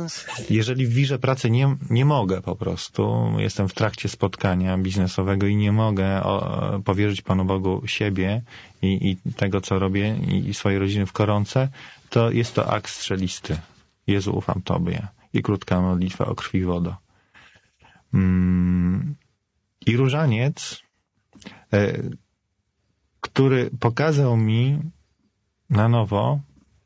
Jeżeli w wirze pracy nie mogę po prostu, jestem w trakcie spotkania biznesowego i nie mogę powierzyć Panu Bogu siebie i tego, co robię i swojej rodziny w koronce, to jest to akt strzelisty. Jezu, ufam Tobie. I krótka modlitwa o krwi i wodo. I różaniec, który pokazał mi na nowo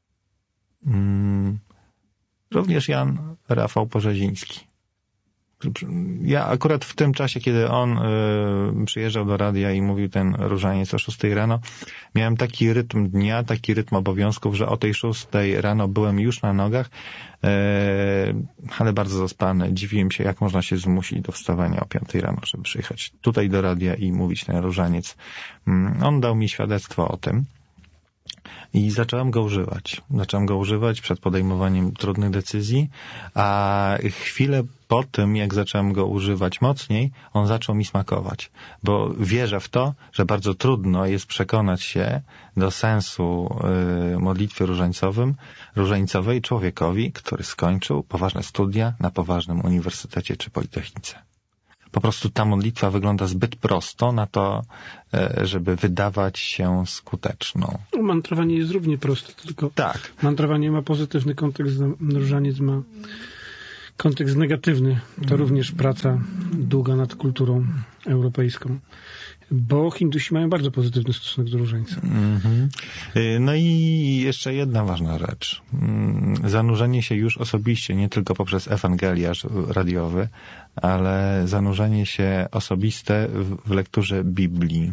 również Jan Rafał Porzeziński. Ja akurat w tym czasie, kiedy on przyjeżdżał do radia i mówił ten różaniec o 6 rano, miałem taki rytm dnia, taki rytm obowiązków, że o tej 6 rano byłem już na nogach, ale bardzo zaspany. Dziwiłem się, jak można się zmusić do wstawania o 5 rano, żeby przyjechać tutaj do radia i mówić ten różaniec. On dał mi świadectwo o tym. I zacząłem go używać. Zacząłem go używać przed podejmowaniem trudnych decyzji, a chwilę po tym, jak zacząłem go używać mocniej, on zaczął mi smakować. Bo wierzę w to, że bardzo trudno jest przekonać się do sensu modlitwy różańcowej człowiekowi, który skończył poważne studia na poważnym uniwersytecie czy politechnice. Po prostu ta modlitwa wygląda zbyt prosto na to, żeby wydawać się skuteczną. Mantrowanie jest równie proste, tylko tak. Mantrowanie ma pozytywny kontekst, różaniec ma kontekst negatywny. To również praca długa nad kulturą europejską. Bo Hindusi mają bardzo pozytywny stosunek do różańca. No i jeszcze jedna ważna rzecz. Zanurzenie się już osobiście, nie tylko poprzez ewangeliarz radiowy, ale zanurzenie się osobiste w lekturze Biblii.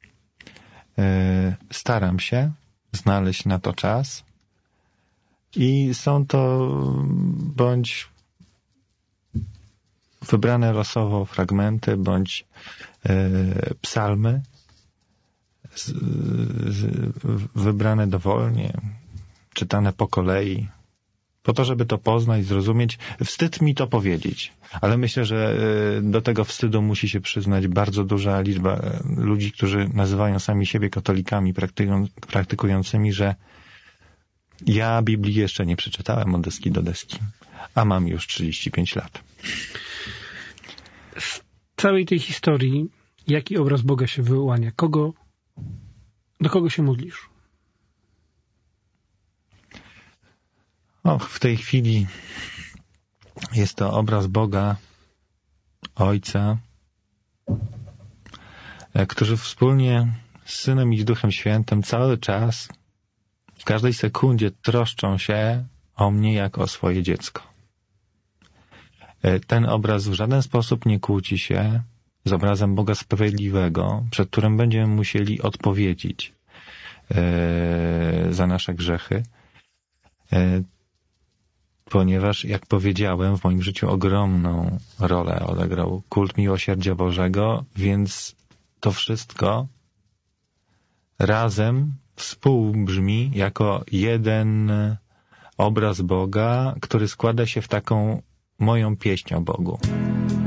Staram się znaleźć na to czas i są to bądź wybrane losowo fragmenty, bądź psalmy wybrane dowolnie, czytane po kolei, po to, żeby to poznać, zrozumieć. Wstyd mi to powiedzieć, ale myślę, że do tego wstydu musi się przyznać bardzo duża liczba ludzi, którzy nazywają sami siebie katolikami praktykującymi, że ja Biblii jeszcze nie przeczytałem od deski do deski, a mam już 35 lat. W całej tej historii jaki obraz Boga się wyłania? Do kogo się modlisz? W tej chwili jest to obraz Boga, Ojca, którzy wspólnie z Synem i z Duchem Świętym cały czas, w każdej sekundzie troszczą się o mnie jako o swoje dziecko. Ten obraz w żaden sposób nie kłóci się z obrazem Boga Sprawiedliwego, przed którym będziemy musieli odpowiedzieć za nasze grzechy, ponieważ, jak powiedziałem, w moim życiu ogromną rolę odegrał kult miłosierdzia Bożego, więc to wszystko razem współbrzmi jako jeden obraz Boga, który składa się w taką moją pieśń o Bogu.